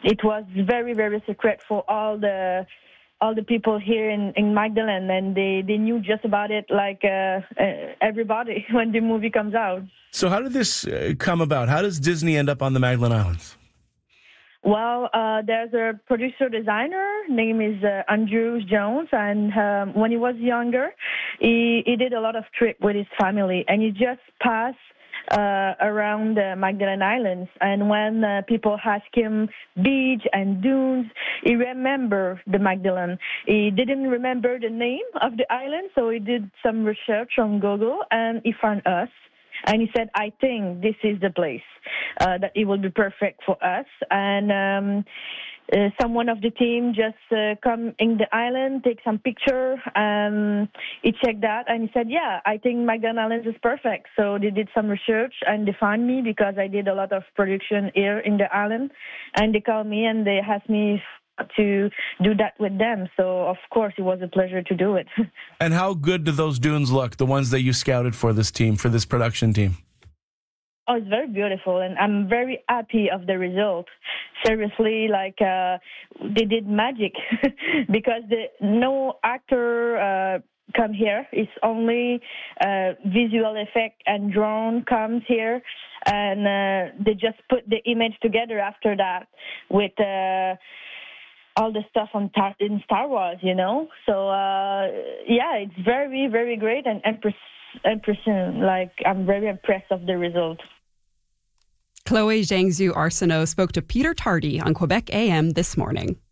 it was very, very secret for all the people here in Magdalen, and they knew just about it like everybody when the movie comes out. So how did this come about? How does Disney end up on the Magdalen Islands? Well, there's a producer-designer, name is Andrew Jones, and when he was younger, he did a lot of trips with his family, and he just passed around the Magdalen Islands. And when people ask him beach and dunes, he remembered the Magdalen. He didn't remember the name of the island, so he did some research on Google, and he found us. And he said, I think this is the place that it will be perfect for us. And someone of the team just come in the island, take some picture. He checked that, and he said, yeah, I think Magdalen Islands is perfect. So they did some research, and they found me because I did a lot of production here in the island. And they called me, and they asked me to do that with them. So, of course, it was a pleasure to do it. And how good do those dunes look, the ones that you scouted for this team, for this production team? Oh, it's very beautiful, and I'm very happy of the result. Seriously, like, they did magic because no actor come here. It's only visual effect and drone comes here, and they just put the image together after that with all the stuff in Star Wars, you know. So, yeah, it's very, very great and impressive. Like, I'm very impressed of the result. Chloe Zhangzhu Arsenault spoke to Peter Tardy on Quebec AM this morning.